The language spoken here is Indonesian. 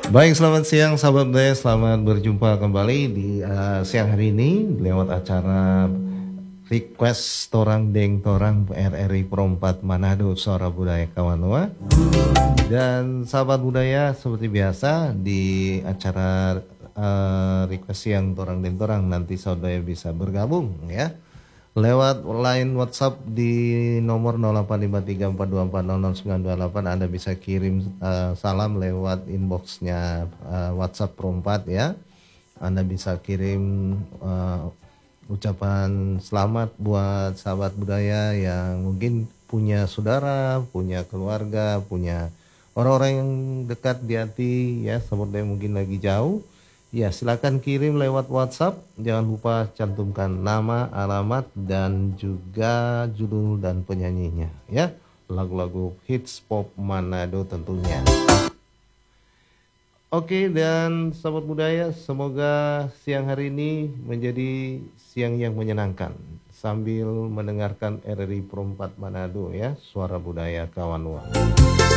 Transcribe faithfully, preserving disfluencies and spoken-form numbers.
Baik, selamat siang sahabat budaya, selamat berjumpa kembali di uh, siang hari ini lewat acara request Torang Deng Torang R R I Perempat Manado Suara Budaya Kawanua. Dan sahabat budaya, seperti biasa di acara uh, request siang Torang Deng Torang nanti saudara bisa bergabung ya lewat line WhatsApp di nomor nol delapan lima tiga empat dua empat nol nol sembilan dua delapan. Anda bisa kirim uh, salam lewat inboxnya uh, WhatsApp Perempat ya. Anda bisa kirim uh, ucapan selamat buat sahabat budaya yang mungkin punya saudara, punya keluarga, punya orang-orang yang dekat di hati ya, seperti mungkin lagi jauh. Ya, silakan kirim lewat WhatsApp. Jangan lupa cantumkan nama, alamat, dan juga judul dan penyanyinya ya. Lagu-lagu hits pop Manado tentunya. Oke, dan sahabat budaya, semoga siang hari ini menjadi siang yang menyenangkan sambil mendengarkan R R I Perempat Manado ya, Suara Budaya Kawanua.